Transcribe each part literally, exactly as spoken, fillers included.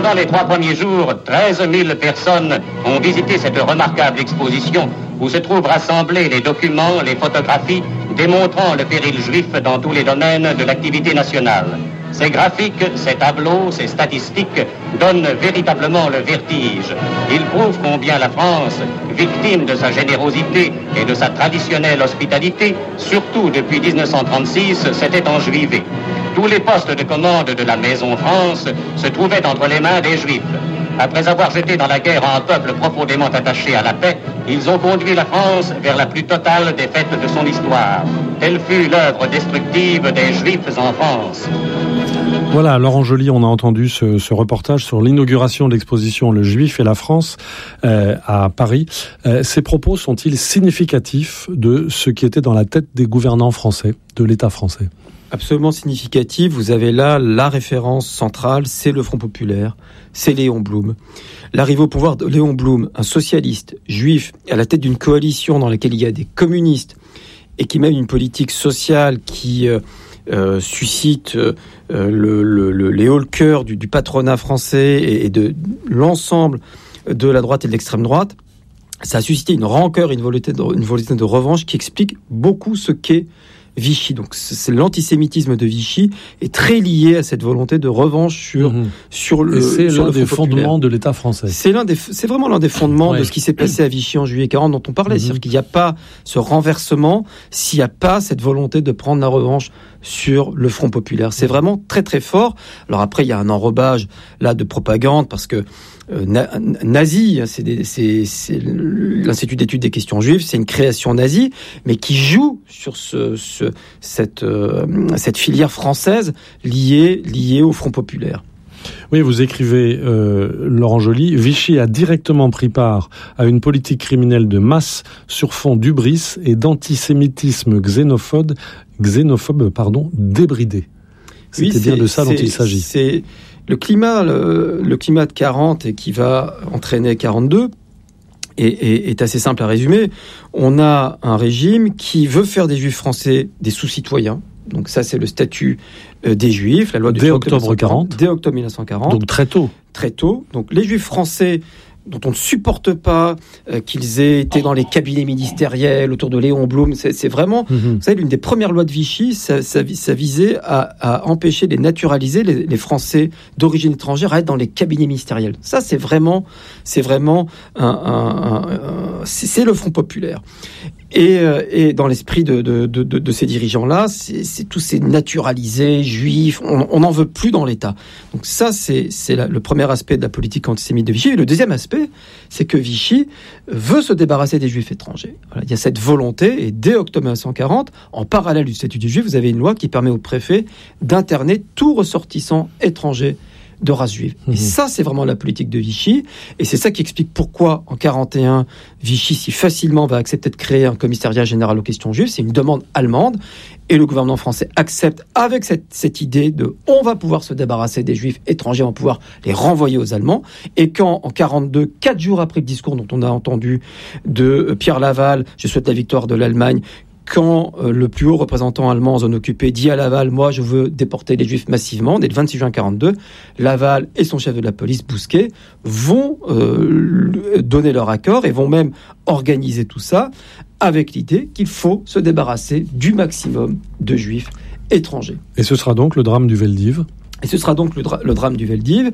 Pendant les trois premiers jours, treize mille personnes ont visité cette remarquable exposition où se trouvent rassemblés les documents, les photographies démontrant le péril juif dans tous les domaines de l'activité nationale. Ces graphiques, ces tableaux, ces statistiques donnent véritablement le vertige. Ils prouvent combien la France, victime de sa générosité et de sa traditionnelle hospitalité, surtout depuis dix-neuf cent trente-six, s'était enjuivée. Tous les postes de commande de la Maison France se trouvaient entre les mains des Juifs. Après avoir jeté dans la guerre un peuple profondément attaché à la paix, ils ont conduit la France vers la plus totale défaite de son histoire. Telle fut l'œuvre destructive des Juifs en France. Voilà, Laurent Joly, on a entendu ce, ce reportage sur l'inauguration de l'exposition Le Juif et la France euh, à Paris. Euh, ces propos sont-ils significatifs de ce qui était dans la tête des gouvernants français, de l'État français ? Absolument significatif. Vous avez là la référence centrale, c'est le Front populaire, c'est Léon Blum. L'arrivée au pouvoir de Léon Blum, un socialiste juif à la tête d'une coalition dans laquelle il y a des communistes et qui mène une politique sociale qui euh, euh, suscite euh, le, le, le, les hauts le cœur du, du patronat français et, et de l'ensemble de la droite et de l'extrême droite, ça a suscité une rancœur et une volonté de, une volonté de revanche qui explique beaucoup ce qu'est Vichy. Donc c'est l'antisémitisme de Vichy est très lié à cette volonté de revanche sur mmh. sur le. Et c'est sur l'un le des Front fondements populaire. de l'État français. C'est l'un des, c'est vraiment l'un des fondements ouais. de ce qui s'est passé à Vichy en juillet quarante dont on parlait. Mmh. C'est-à-dire qu'il n'y a pas ce renversement s'il n'y a pas cette volonté de prendre la revanche sur le Front populaire. C'est vraiment très très fort. Alors après il y a un enrobage là de propagande parce que Euh, na- nazi, c'est, des, c'est, c'est l'Institut d'études des questions juives, c'est une création nazie, mais qui joue sur ce, ce, cette, euh, cette filière française liée, liée au Front populaire. Oui, vous écrivez, euh, Laurent Joly, Vichy a directement pris part à une politique criminelle de masse sur fond d'hubris et d'antisémitisme xénophobe, xénophobe pardon, débridé. C'était oui, bien de ça dont il s'agit. C'est le climat, le, le climat de quarante et qui va entraîner quarante-deux est, est, est assez simple à résumer. On a un régime qui veut faire des Juifs français des sous-citoyens. Donc ça, c'est le statut euh, des Juifs, la loi du dès octobre quarante. Dès octobre mille neuf cent quarante. Donc très tôt. Très tôt. Donc les Juifs français dont on ne supporte pas euh, qu'ils aient été dans les cabinets ministériels autour de Léon Blum. C'est, c'est vraiment, mmh. vous savez, l'une des premières lois de Vichy, ça, ça, ça visait à, à empêcher les naturalisés, les, les Français d'origine étrangère, à être dans les cabinets ministériels. Ça, c'est vraiment, c'est vraiment un, un, un, un c'est, c'est le Front populaire. Et, et dans l'esprit de, de, de, de ces dirigeants-là, c'est, c'est tous ces naturalisés juifs, on n'en veut plus dans l'État. Donc ça, c'est, c'est la, le premier aspect de la politique antisémite de Vichy. Et le deuxième aspect, c'est que Vichy veut se débarrasser des juifs étrangers. Voilà, il y a cette volonté, et dès octobre mille neuf cent quarante, en parallèle du statut des juifs, vous avez une loi qui permet au préfet d'interner tout ressortissant étranger de race juive. Mmh. Et ça, c'est vraiment la politique de Vichy. Et c'est ça qui explique pourquoi, en quarante et un, Vichy si facilement va accepter de créer un commissariat général aux questions juives. C'est une demande allemande. Et le gouvernement français accepte avec cette, cette idée de « on va pouvoir se débarrasser des juifs étrangers, on va pouvoir les renvoyer aux Allemands ». Et quand, en quarante-deux, quatre jours après le discours dont on a entendu de Pierre Laval, « Je souhaite la victoire de l'Allemagne », quand euh, le plus haut représentant allemand en zone occupée dit à Laval « Moi, je veux déporter les Juifs massivement », dès le vingt-six juin quarante-deux, Laval et son chef de la police, Bousquet, vont euh, donner leur accord et vont même organiser tout ça avec l'idée qu'il faut se débarrasser du maximum de Juifs étrangers. Et ce sera donc le drame du Veldiv ? Et ce sera donc le, dra- le drame du Veldiv,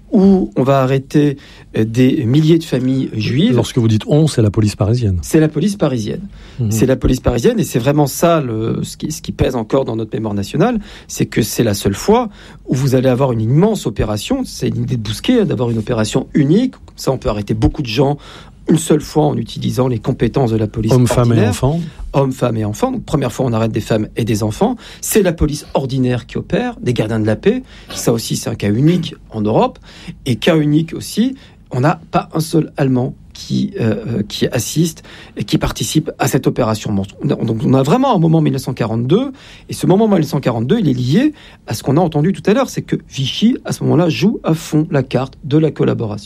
où on va arrêter des milliers de familles juives. Lorsque vous dites « on », c'est la police parisienne. C'est la police parisienne. Mmh. C'est la police parisienne, et c'est vraiment ça le, ce, qui, ce qui pèse encore dans notre mémoire nationale, c'est que c'est la seule fois où vous allez avoir une immense opération. C'est l'idée de Bousquet, d'avoir une opération unique. Comme ça, on peut arrêter beaucoup de gens une seule fois en utilisant les compétences de la police Hommes, ordinaire. femmes et enfants. Hommes, femmes et enfants. Donc, première fois, on arrête des femmes et des enfants. C'est la police ordinaire qui opère, des gardiens de la paix. Ça aussi, c'est un cas unique en Europe. Et cas unique aussi, on n'a pas un seul Allemand qui, euh, qui assiste et qui participe à cette opération monstre. Donc, on a vraiment un moment mille neuf cent quarante-deux. Et ce moment mille neuf cent quarante-deux, il est lié à ce qu'on a entendu tout à l'heure. C'est que Vichy, à ce moment-là, joue à fond la carte de la collaboration.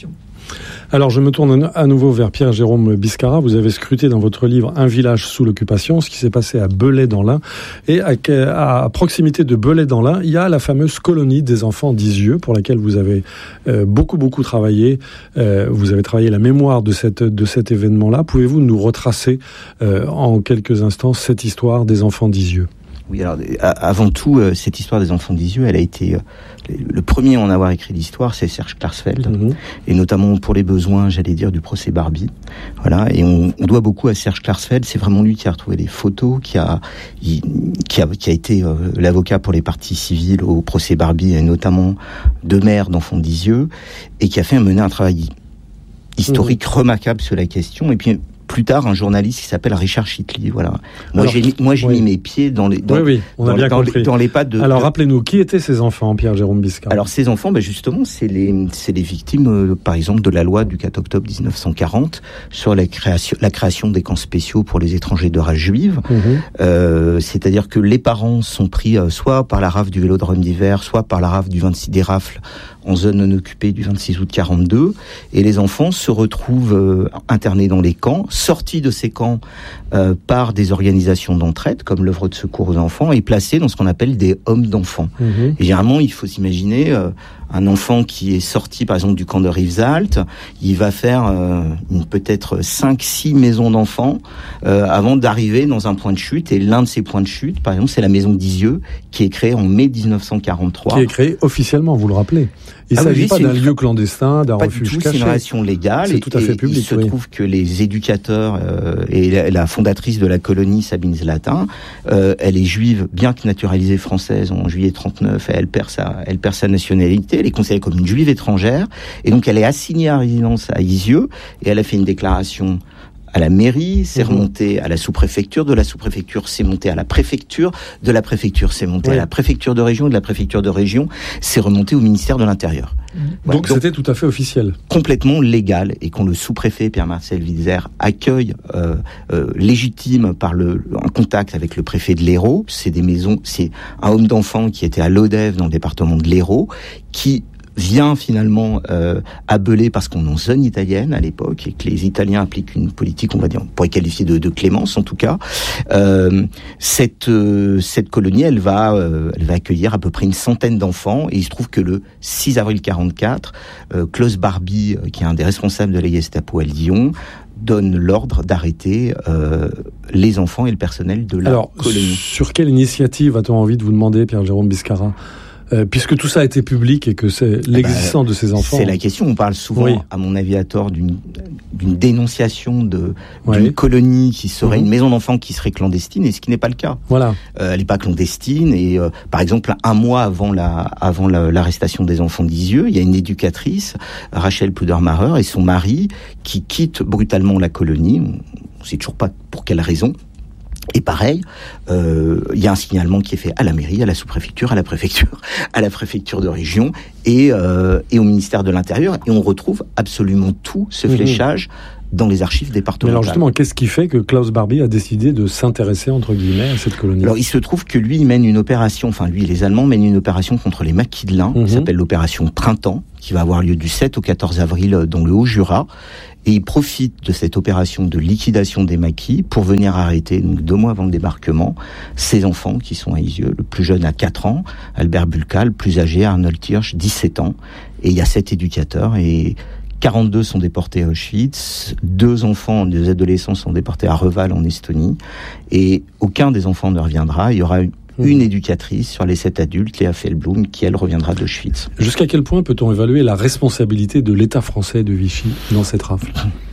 Alors, je me tourne à nouveau vers Pierre-Jérôme Biscarat. Vous avez scruté dans votre livre Un village sous l'occupation, ce qui s'est passé à Belay-dans-l'Ain. Et à, à proximité de Belay-dans-l'Ain, il y a la fameuse colonie des enfants d'Isieux, pour laquelle vous avez euh, beaucoup, beaucoup travaillé. Euh, vous avez travaillé la mémoire de, cette, de cet événement-là. Pouvez-vous nous retracer euh, en quelques instants cette histoire des enfants d'Isieux ? Oui, alors avant tout, euh, cette histoire des enfants d'Isieux, elle a été euh, le premier à en avoir écrit l'histoire, c'est Serge Klarsfeld, mmh. et notamment pour les besoins, j'allais dire, du procès Barbie. Voilà, et on, on doit beaucoup à Serge Klarsfeld. C'est vraiment lui qui a retrouvé les photos, qui a, il, qui a, qui a été euh, l'avocat pour les parties civiles au procès Barbie, et notamment de mères d'enfants d'Isieux, et qui a fait mener un travail historique mmh. remarquable sur la question. Et puis plus tard, un journaliste qui s'appelle Richard Chitli. Voilà. Moi, Alors, j'ai, mis, moi, j'ai oui. mis mes pieds dans les, dans, oui, oui, on a dans, bien dans, compris. les, dans les pas de. Alors, rappelez-nous, qui étaient ces enfants, Pierre-Jérôme Biscarat ? Alors, ces enfants, ben justement, c'est les, c'est les victimes, euh, par exemple, de la loi du quatre octobre dix-neuf cent quarante sur la création, la création des camps spéciaux pour les étrangers de race juive. Mmh. Euh, c'est-à-dire que les parents sont pris euh, soit par la rafle du Vélodrome d'hiver, soit par la rafle du vingt-six des rafles en zone non occupée du vingt-six août quarante-deux, et les enfants se retrouvent euh, internés dans les camps, sortis de ces camps euh, par des organisations d'entraide, comme l'œuvre de secours aux enfants, et placés dans ce qu'on appelle des hommes d'enfants. Mmh. Et généralement, il faut s'imaginer euh, un enfant qui est sorti, par exemple, du camp de Rivesaltes, il va faire euh, une, peut-être cinq six maisons d'enfants euh, avant d'arriver dans un point de chute, et l'un de ces points de chute, par exemple, c'est la maison d'Isieux, qui est créée en mai dix-neuf cent quarante-trois. Qui est créée officiellement, vous le rappelez. Il ne ah s'agit oui, pas d'un lieu clandestin, d'un refuge tout, caché. C'est une relation légale. C'est tout à fait public. Il se oui. trouve que les éducateurs euh, et la, la fondatrice de la colonie, Sabine Zlatin, euh, elle est juive, bien que naturalisée française en juillet trente-neuf, elle perd sa, elle perd sa nationalité. Elle est considérée comme une juive étrangère, et donc elle est assignée à résidence à Isieux, et elle a fait une déclaration à la mairie, c'est remonté à la sous-préfecture, de la sous-préfecture, c'est monté à la préfecture, de la préfecture, c'est monté oui. à la préfecture de région, de la préfecture de région, c'est remonté au ministère de l'Intérieur. Voilà. Donc, donc c'était tout à fait officiel. Complètement légal, et quand le sous-préfet Pierre-Marcel Witzer accueille euh, euh, légitime par le en contact avec le préfet de l'Hérault, c'est des maisons, c'est un homme d'enfant qui était à Lodève dans le département de l'Hérault, qui vient finalement euh, à Belay parce qu'on est en zone italienne à l'époque, et que les Italiens appliquent une politique, on va dire, on pourrait qualifier de, de clémence en tout cas. Euh, cette euh, cette colonie, elle va euh, elle va accueillir à peu près une centaine d'enfants, et il se trouve que le six avril quarante-quatre, euh, Klaus Barbie, euh, qui est un des responsables de la Gestapo à Lyon, donne l'ordre d'arrêter euh, les enfants et le personnel de la Alors, colonie. Sur quelle initiative a-t-on envie de vous demander, Pierre-Jérôme Biscarat ? Euh, puisque tout ça a été public et que c'est l'existence bah, de ces enfants. C'est la question. On parle souvent, oui. à mon avis à tort, d'une, d'une dénonciation de, oui. d'une colonie qui serait mmh. une maison d'enfants qui serait clandestine, et ce qui n'est pas le cas. Voilà. Euh, elle n'est pas clandestine, et euh, par exemple, un mois avant la, avant la, l'arrestation des enfants d'Isieux, il y a une éducatrice, Rachel Pludermacher, et son mari, qui quittent brutalement la colonie. On ne sait toujours pas pour quelle raison. Et pareil, il euh, y a un signalement qui est fait à la mairie, à la sous-préfecture, à la préfecture, à la préfecture de région et, euh, et au ministère de l'Intérieur. Et on retrouve absolument tout ce mmh. fléchage dans les archives départementales. Mais alors justement, qu'est-ce qui fait que Klaus Barbie a décidé de s'intéresser, entre guillemets, à cette colonie ? Alors il se trouve que lui, il mène une opération, enfin lui, les Allemands mènent une opération contre les maquis de lin, mmh. qui s'appelle l'opération Printemps, qui va avoir lieu du sept au quatorze avril dans le Haut-Jura. Et il profite de cette opération de liquidation des maquis pour venir arrêter, donc deux mois avant le débarquement, ces enfants qui sont à Isieux. Le plus jeune a quatre ans, Albert Bulka, le plus âgé, Arnold Hirsch, dix-sept ans. Et il y a sept éducateurs, et quarante-deux sont déportés à Auschwitz, deux enfants, deux adolescents sont déportés à Reval en Estonie, et aucun des enfants ne reviendra. Il y aura une éducatrice sur les sept adultes, Léa Feldblum, qui elle reviendra d'Auschwitz. Jusqu'à quel point peut-on évaluer la responsabilité de l'État français de Vichy dans cette rafle ?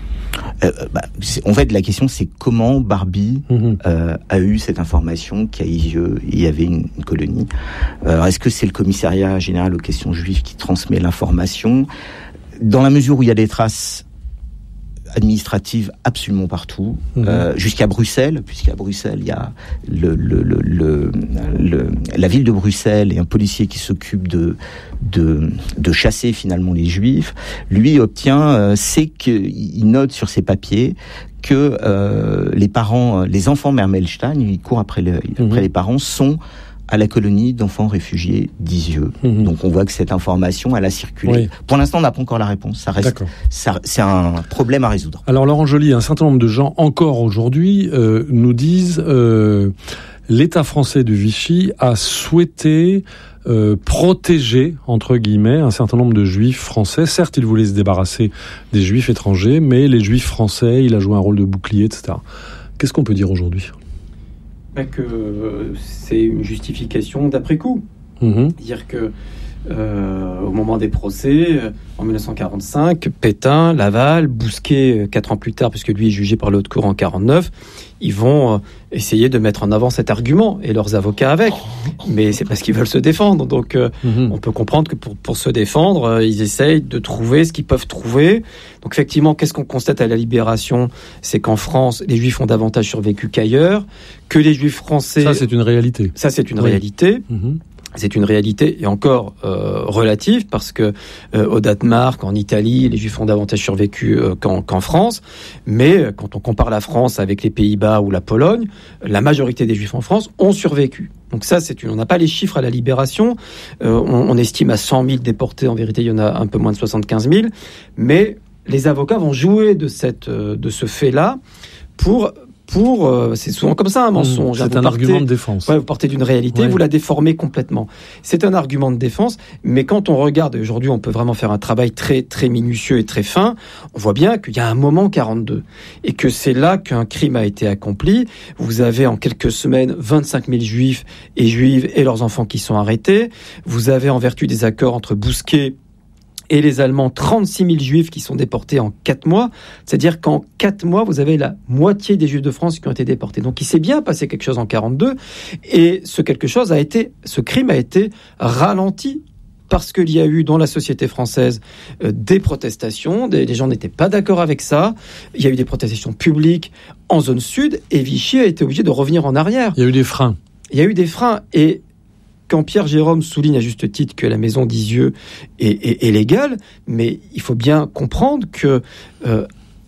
Euh, bah, en fait, la question, c'est comment Barbie mmh. euh, a eu cette information qu'à Isieux, il y avait une, une colonie. Alors, est-ce que c'est le commissariat général aux questions juives qui transmet l'information ? Dans la mesure où il y a des traces administrative absolument partout, mmh. euh, jusqu'à Bruxelles, puisqu'à Bruxelles, il y a le, le, le, le, le, la ville de Bruxelles et un policier qui s'occupe de, de, de chasser finalement les Juifs. Lui obtient, euh, c'est qu'il note sur ses papiers que euh, les parents, les enfants Mermelstein, ils courent après, le, mmh. après les parents, sont à la colonie d'enfants réfugiés d'Isieux. Mmh. Donc on voit que cette information, elle a circulé. Oui. Pour l'instant, on n'a pas encore la réponse. Ça reste, ça, c'est un problème à résoudre. Alors Laurent Joly, un certain nombre de gens encore aujourd'hui euh, nous disent euh, l'État français de Vichy a souhaité euh, protéger, entre guillemets, un certain nombre de juifs français. Certes, il voulait se débarrasser des juifs étrangers, mais les juifs français, il a joué un rôle de bouclier, et cetera. Qu'est-ce qu'on peut dire aujourd'hui ? Ben que euh, c'est une justification d'après coup. Mmh. Dire que euh, au moment des procès, euh, en dix-neuf cent quarante-cinq, Pétain, Laval, Bousquet, euh, quatre ans plus tard, puisque lui est jugé par le haute cour en quarante-neuf, ils vont euh, essayer de mettre en avant cet argument, et leurs avocats avec. Mais c'est parce qu'ils veulent se défendre. Donc euh, mmh. on peut comprendre que pour, pour se défendre, euh, ils essayent de trouver ce qu'ils peuvent trouver. Donc effectivement, qu'est-ce qu'on constate à la Libération ? C'est qu'en France, les Juifs ont davantage survécu qu'ailleurs, que les Juifs français... Ça, c'est une réalité. Ça, c'est une oui. réalité. Mmh. C'est une réalité, et encore euh, relative, parce que euh, au Danemark, en Italie, les Juifs ont davantage survécu euh, qu'en, qu'en France. Mais euh, quand on compare la France avec les Pays-Bas ou la Pologne, la majorité des Juifs en France ont survécu. Donc ça, c'est une... on n'a pas les chiffres à la Libération. Euh, on, on estime à cent mille déportés. En vérité, il y en a un peu moins de soixante-quinze mille. Mais les avocats vont jouer de cette, euh, de ce fait-là pour... Pour, euh, c'est souvent comme ça un mensonge. Mmh, c'est un partez, argument de défense. Ouais, vous partez d'une réalité, ouais. vous la déformez complètement. C'est un argument de défense, mais quand on regarde, et aujourd'hui on peut vraiment faire un travail très très minutieux et très fin, on voit bien qu'il y a un moment quarante-deux, et que c'est là qu'un crime a été accompli. Vous avez en quelques semaines vingt-cinq mille juifs et juives et leurs enfants qui sont arrêtés. Vous avez en vertu des accords entre Bousquet et les Allemands, trente-six mille juifs qui sont déportés en quatre mois. C'est-à-dire qu'en quatre mois, vous avez la moitié des juifs de France qui ont été déportés. Donc il s'est bien passé quelque chose en quarante-deux. Et ce quelque chose a été, ce crime a été ralenti parce qu'il y a eu dans la société française euh, des protestations. Des, les gens n'étaient pas d'accord avec ça. Il y a eu des protestations publiques en zone sud. Et Vichy a été obligé de revenir en arrière. Il y a eu des freins. Il y a eu des freins. Et quand Pierre Jérôme souligne à juste titre que la maison d'Isieux est, est, est légale, mais il faut bien comprendre que euh,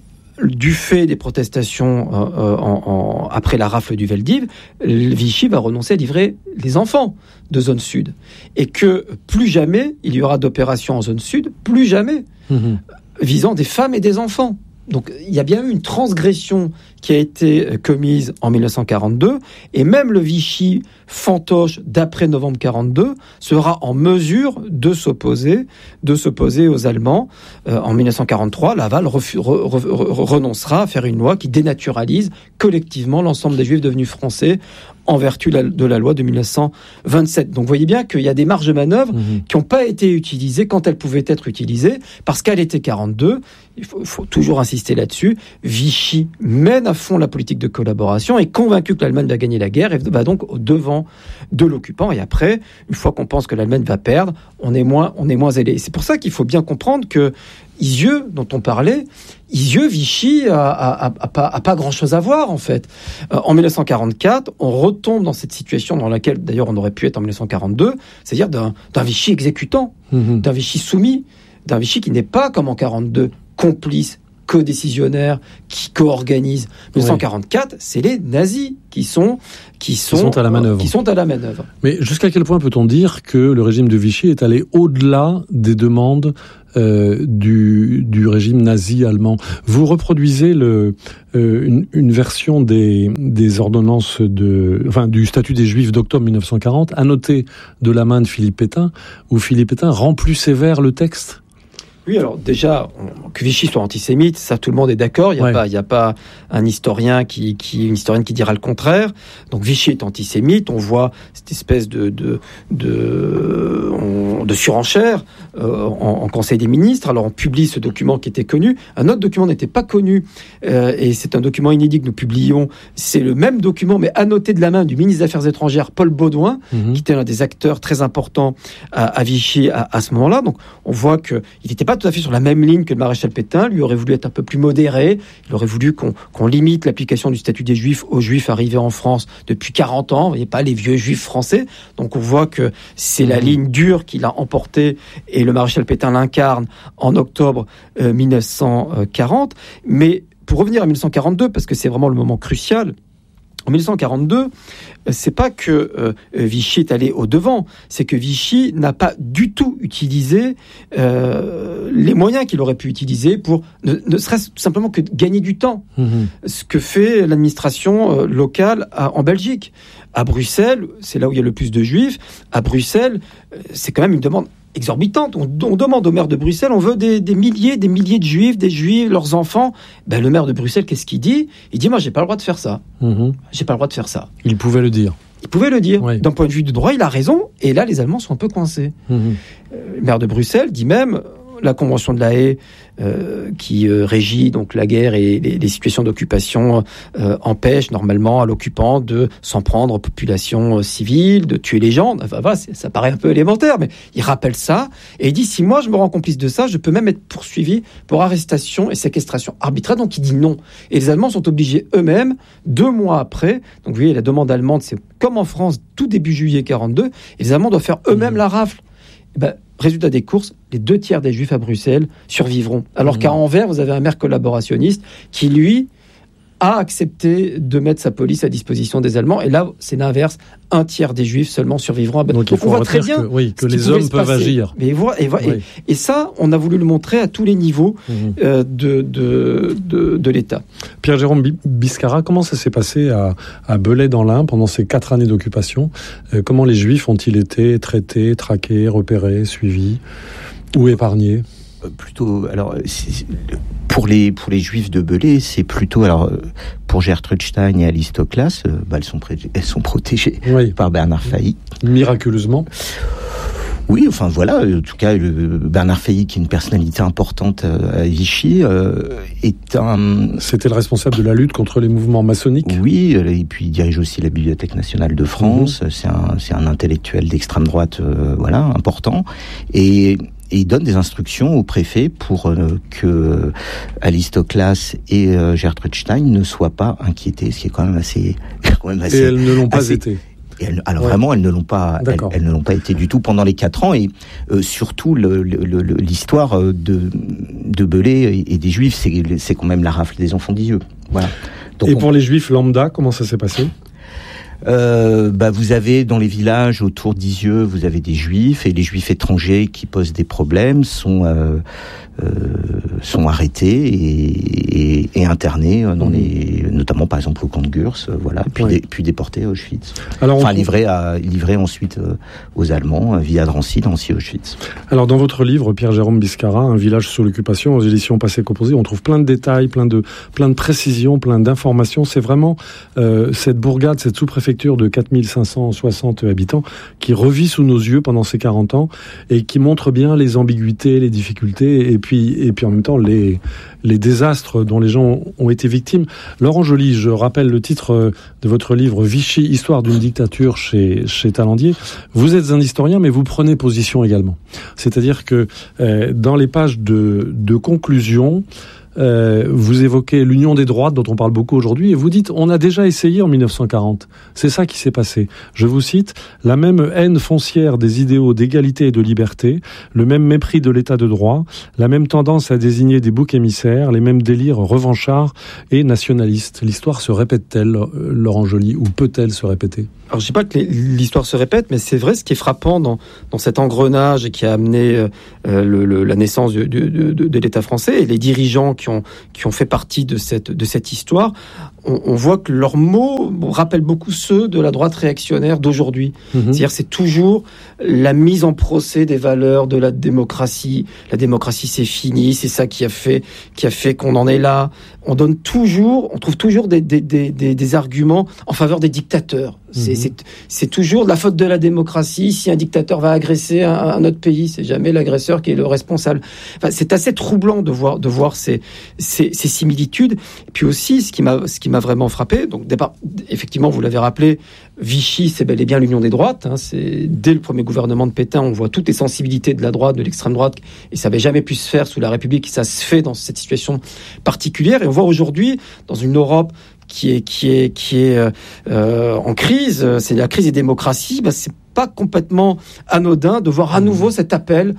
du fait des protestations euh, en, en, après la rafle du Veldiv, Vichy va renoncer à livrer les enfants de zone sud. Et que plus jamais il y aura d'opérations en zone sud, plus jamais, mmh. visant des femmes et des enfants. Donc il y a bien eu une transgression qui a été commise en dix-neuf cent quarante-deux, et même le Vichy fantoche d'après novembre quarante-deux sera en mesure de s'opposer, de s'opposer aux Allemands. Euh, en dix-neuf cent quarante-trois, Laval refu- re- re- re- renoncera à faire une loi qui dénaturalise collectivement l'ensemble des Juifs devenus français en vertu de la loi de dix-neuf cent vingt-sept. Donc vous voyez bien qu'il y a des marges de manœuvre mmh. qui n'ont pas été utilisées quand elles pouvaient être utilisées, parce qu'à l'été quarante-deux, il faut, faut toujours insister là-dessus, Vichy mène à fond la politique de collaboration, est convaincu que l'Allemagne va gagner la guerre et va donc au devant de l'occupant. Et après, une fois qu'on pense que l'Allemagne va perdre, on est moins, on est moins zélé. C'est pour ça qu'il faut bien comprendre que Isieux, dont on parlait, Isieux, Vichy a, a, a, a, pas, a pas grand-chose à voir, en fait. Euh, en dix-neuf cent quarante-quatre, on retombe dans cette situation dans laquelle, d'ailleurs, on aurait pu être en dix-neuf cent quarante-deux, c'est-à-dire d'un, d'un Vichy exécutant, mmh. d'un Vichy soumis, d'un Vichy qui n'est pas, comme en quarante-deux, complice, co-décisionnaire, qui co-organise. dix-neuf cent quarante-quatre, oui. c'est les nazis qui sont, qui sont, qui sont à la manœuvre. Qui sont à la manœuvre. Mais jusqu'à quel point peut-on dire que le régime de Vichy est allé au-delà des demandes euh, du, du régime nazi allemand? Vous reproduisez le, euh, une, une version des, des ordonnances de, enfin, du statut des Juifs d'octobre dix-neuf cent quarante, annoté de la main de Philippe Pétain, où Philippe Pétain rend plus sévère le texte. Oui, alors déjà, on, que Vichy soit antisémite, ça tout le monde est d'accord. Il n'y a, ouais. pas, il y a pas un historien qui, qui, une historienne qui dira le contraire. Donc Vichy est antisémite. On voit cette espèce de de de, on, de surenchère euh, en, en Conseil des ministres. Alors on publie ce document qui était connu. Un autre document n'était pas connu euh, et c'est un document inédit que nous publions. C'est le même document mais annoté de la main du ministre des Affaires étrangères Paul Baudouin, mmh. qui était l'un des acteurs très importants à, à Vichy à, à ce moment-là. Donc on voit que il n'était pas tout à fait sur la même ligne que le maréchal Pétain. Lui aurait voulu être un peu plus modéré. Il aurait voulu qu'on, qu'on limite l'application du statut des Juifs aux Juifs arrivés en France depuis quarante ans. Vous voyez, pas les vieux Juifs français. Donc on voit que c'est mmh. la ligne dure qu'il a emportée et le maréchal Pétain l'incarne en octobre euh, dix-neuf cent quarante. Mais pour revenir à dix-neuf cent quarante-deux, parce que c'est vraiment le moment crucial, En dix-neuf cent quarante-deux, c'est pas que euh, Vichy est allé au devant, c'est que Vichy n'a pas du tout utilisé euh, les moyens qu'il aurait pu utiliser pour ne, ne serait-ce tout simplement que gagner du temps. Mmh. Ce que fait l'administration euh, locale à, en Belgique. À Bruxelles, c'est là où il y a le plus de juifs. À Bruxelles, c'est quand même une demande exorbitante. On, on demande au maire de Bruxelles, on veut des, des milliers, des milliers de juifs, des juifs, leurs enfants. Ben, le maire de Bruxelles, qu'est-ce qu'il dit ? Il dit, moi, j'ai pas le droit de faire ça. Mmh. J'ai pas le droit de faire ça. Il pouvait le dire. Il pouvait le dire. Oui. D'un point de vue du droit, il a raison. Et là, les Allemands sont un peu coincés. Mmh. Euh, le maire de Bruxelles dit même, la Convention de la Haye, euh, qui euh, régit donc la guerre et les, les situations d'occupation, euh, empêche normalement à l'occupant de s'en prendre aux populations euh, civiles, de tuer les gens. Enfin, voilà, ça paraît un peu élémentaire, mais il rappelle ça et il dit, si moi je me rends complice de ça, je peux même être poursuivi pour arrestation et séquestration arbitraire. Donc il dit non. Et les Allemands sont obligés eux-mêmes, deux mois après, donc vous voyez, la demande allemande, c'est comme en France, tout début juillet quarante-deux, et les Allemands doivent faire eux-mêmes mmh. la rafle. Et ben, résultat des courses, les deux tiers des Juifs à Bruxelles survivront. Alors mmh. qu'à Anvers, vous avez un maire collaborationniste qui, lui, a accepté de mettre sa police à disposition des Allemands. Et là, c'est l'inverse. Un tiers des Juifs seulement survivront. Donc, Donc il faut on voit très bien que, oui, que les hommes peuvent agir. Mais, et, et, oui. et, et ça, on a voulu le montrer à tous les niveaux mmh. euh, de, de, de, de l'État. Pierre-Jérôme Biscara, comment ça s'est passé à, à Belay dans l'Ain pendant ces quatre années d'occupation ? euh, Comment les Juifs ont-ils été traités, traqués, repérés, suivis ou épargnés ? Plutôt, alors, pour les, pour les Juifs de Belay, c'est plutôt, alors, pour Gertrude Stein et Alice Toklas, bah, elles sont, pré- elles sont protégées oui. par Bernard Failly. Miraculeusement. Oui, enfin voilà, en tout cas, le Bernard Failly, qui est une personnalité importante à Vichy, euh, est un... C'était le responsable de la lutte contre les mouvements maçonniques. Oui, et puis il dirige aussi la Bibliothèque nationale de France. Mmh. C'est un, c'est un intellectuel d'extrême droite, euh, voilà, important. Et... Et il donne des instructions au préfet pour euh, que Alice Toklas et euh, Gertrude Stein ne soient pas inquiétées, ce qui est quand même assez... Quand même assez et elles ne l'ont pas assez, été. Et elles, alors ouais. vraiment, elles ne l'ont pas. Elles, elles ne l'ont pas été du tout pendant les quatre ans. Et euh, surtout, le, le, le, l'histoire de de Belay et, et des Juifs, c'est, c'est quand même la rafle des enfants d'Isieux. Voilà. Donc, et on... pour les Juifs lambda, comment ça s'est passé ? Euh, bah vous avez dans les villages autour d'Isieux, vous avez des Juifs, et les Juifs étrangers qui posent des problèmes sont euh, euh, sont arrêtés et, et, et internés dans mmh. les, notamment par exemple au camp de Gurs, voilà, puis, oui. dé, puis déportés à Auschwitz. Alors, enfin on... livrés à livrés ensuite euh, aux Allemands via Drancy, Drancy, Auschwitz. Alors dans votre livre, Pierre-Jérôme Biscara, Un village sous l'occupation, aux éditions Passé Composé, on trouve plein de détails, plein de plein de précisions, plein d'informations. C'est vraiment euh, cette bourgade, cette sous-préfecture de quatre mille cinq cent soixante habitants qui revit sous nos yeux pendant ces quarante ans et qui montre bien les ambiguïtés, les difficultés et puis, et puis en même temps les, les désastres dont les gens ont été victimes. Laurent Joly, je rappelle le titre de votre livre Vichy, histoire d'une dictature chez, chez Talandier. Vous êtes un historien mais vous prenez position également. C'est-à-dire que euh, dans les pages de, de conclusion, Euh, vous évoquez l'union des droites dont on parle beaucoup aujourd'hui et vous dites on a déjà essayé en dix-neuf cent quarante. C'est ça qui s'est passé. Je vous cite, la même haine foncière des idéaux d'égalité et de liberté, le même mépris de l'état de droit, la même tendance à désigner des boucs émissaires, les mêmes délires revanchards et nationalistes. L'histoire se répète-t-elle, Laurent Joly, ou peut-elle se répéter ? Alors je ne dis pas que l'histoire se répète, mais c'est vrai, ce qui est frappant dans, dans cet engrenage qui a amené euh, le, le, la naissance de, de, de, de l'État français et les dirigeants qui ont, qui ont fait partie de cette, de cette histoire, on, on voit que leurs mots rappellent beaucoup ceux de la droite réactionnaire d'aujourd'hui. Mmh. C'est-à-dire c'est toujours la mise en procès des valeurs de la démocratie. La démocratie c'est fini, c'est ça qui a fait, qui a fait qu'on en est là. On donne toujours, on trouve toujours des, des, des, des, des arguments en faveur des dictateurs. C'est, mmh. c'est, c'est toujours de la faute de la démocratie. Si un dictateur va agresser un, un autre pays, c'est jamais l'agresseur qui est le responsable. Enfin, c'est assez troublant de voir, de voir ces, ces, ces similitudes. Et puis aussi, ce qui m'a, ce qui m'a vraiment frappé, donc départ, effectivement, vous l'avez rappelé, Vichy, c'est bel et bien l'union des droites. Hein, c'est dès le premier gouvernement de Pétain, on voit toutes les sensibilités de la droite, de l'extrême droite, et ça n'avait jamais pu se faire sous la République. Et ça se fait dans cette situation particulière. Et on voit aujourd'hui, dans une Europe qui est qui est qui est euh, en crise, c'est la crise des démocraties. Ben, c'est pas complètement anodin de voir à nouveau cet appel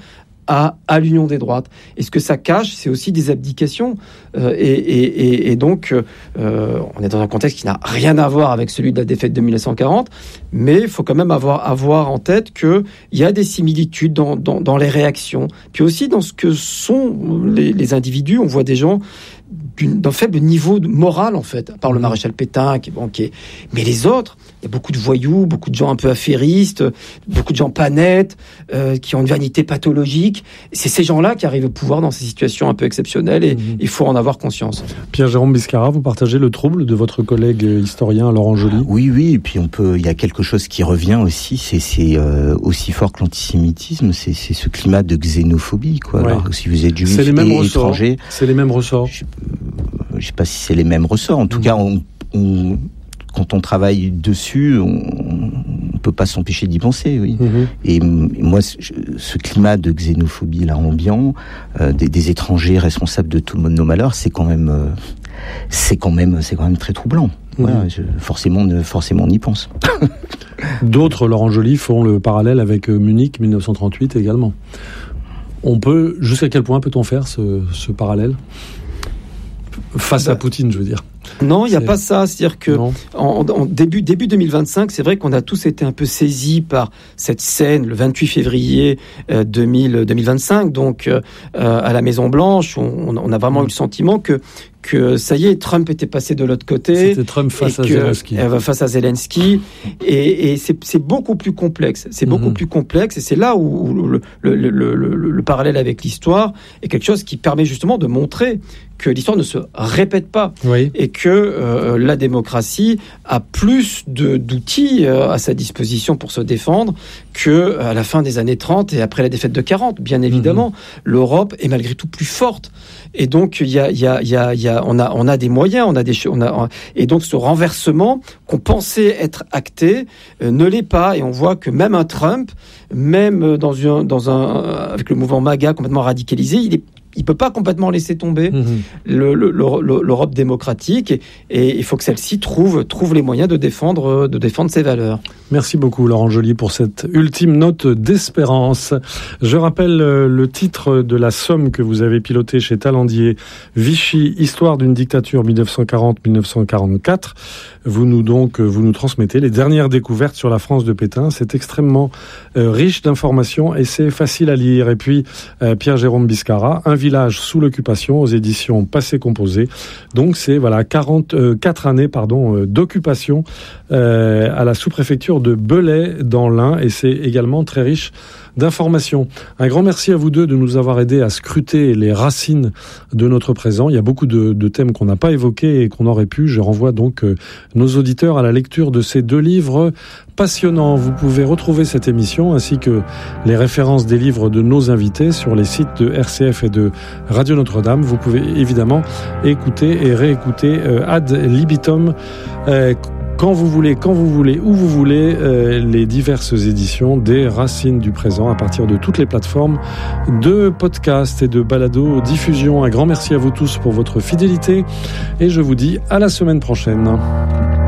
à, à l'union des droites. Et ce que ça cache, c'est aussi des abdications. Euh, et, et, et, et donc, euh, on est dans un contexte qui n'a rien à voir avec celui de la défaite de mille neuf cent quarante, mais il faut quand même avoir, avoir en tête qu'il y a des similitudes dans, dans, dans les réactions, puis aussi dans ce que sont les, les individus. On voit des gens d'un faible niveau moral, en fait, à part le maréchal Pétain, qui, bon, qui est... mais les autres, il y a beaucoup de voyous, beaucoup de gens un peu affairistes, beaucoup de gens pas nets, euh, qui ont une vanité pathologique. C'est ces gens-là qui arrivent au pouvoir dans ces situations un peu exceptionnelles, et il mmh. faut en avoir conscience. Pierre-Jérôme Biscarat, vous partagez le trouble de votre collègue historien Laurent Joly ? Oui, oui, et puis on peut, il y a quelque chose qui revient aussi, c'est, c'est euh, aussi fort que l'antisémitisme, c'est, c'est ce climat de xénophobie, quoi. Ouais. Alors, si vous êtes juif c'est les mêmes et ressorts. étranger... C'est les mêmes ressorts. Je, je ne sais pas si c'est les mêmes ressorts. En tout mmh. cas, on, on, quand on travaille dessus, on ne peut pas s'empêcher d'y penser. Oui. Mmh. Et, et moi, ce climat de xénophobie là ambiant, euh, des, des étrangers responsables de tous nos malheurs, c'est quand même, euh, c'est quand même, c'est quand même très troublant. Mmh. Voilà, je, forcément, forcément, on y pense. D'autres, Laurent Joly, font le parallèle avec Munich mille neuf cent trente-huit également. On peut, jusqu'à quel point peut-on faire ce, ce parallèle ? Face bah, à Poutine, je veux dire. Non, il n'y a pas ça. C'est-à-dire que en, en début, début deux mille vingt-cinq, c'est vrai qu'on a tous été un peu saisis par cette scène le vingt-huit février deux mille vingt-cinq, donc euh, à la Maison-Blanche. On, on a vraiment mmh. eu le sentiment que que ça y est, Trump était passé de l'autre côté. C'était Trump face à que, Zelensky. Euh, face à Zelensky. Et, et c'est, c'est beaucoup plus complexe. C'est beaucoup mmh. plus complexe. Et c'est là où, où le, le, le, le, le, le parallèle avec l'histoire est quelque chose qui permet justement de montrer que l'histoire ne se répète pas. Oui. Et que euh, la démocratie a plus de, d'outils euh, à sa disposition pour se défendre qu'à la fin des années trente et après la défaite de quarante. Bien évidemment, mmh. l'Europe est malgré tout plus forte. Et donc, il y a, il y a, il y a, il y a, on a, on a des moyens, on a des, on a, et donc ce renversement qu'on pensait être acté euh, ne l'est pas. Et on voit que même un Trump, même dans un, dans un, avec le mouvement MAGA complètement radicalisé, il est il ne peut pas complètement laisser tomber mmh. le, le, le, l'Europe démocratique et, et il faut que celle-ci trouve, trouve les moyens de défendre, de défendre ses valeurs. Merci beaucoup Laurent Joly pour cette ultime note d'espérance. Je rappelle le titre de la somme que vous avez pilotée chez Talandier, Vichy, Histoire d'une dictature dix-neuf cent quarante à dix-neuf cent quarante-quatre. Vous nous donc vous nous transmettez les dernières découvertes sur la France de Pétain. C'est extrêmement euh, riche d'informations et c'est facile à lire. Et puis euh, Pierre-Jérôme Biscarat, un village sous l'occupation aux éditions Passé Composé. Donc c'est voilà quarante-quatre années pardon euh, d'occupation euh, à la sous-préfecture de Belay dans l'Ain et c'est également très riche d'informations. Un grand merci à vous deux de nous avoir aidés à scruter les racines de notre présent. Il y a beaucoup de, de thèmes qu'on n'a pas évoqués et qu'on aurait pu. Je renvoie donc euh, nos auditeurs à la lecture de ces deux livres passionnants. Vous pouvez retrouver cette émission ainsi que les références des livres de nos invités sur les sites de R C F et de Radio Notre-Dame. Vous pouvez évidemment écouter et réécouter euh, ad libitum euh, quand vous voulez, quand vous voulez, où vous voulez, euh, les diverses éditions des Racines du présent à partir de toutes les plateformes de podcast et de balado diffusion. Un grand merci à vous tous pour votre fidélité et je vous dis à la semaine prochaine.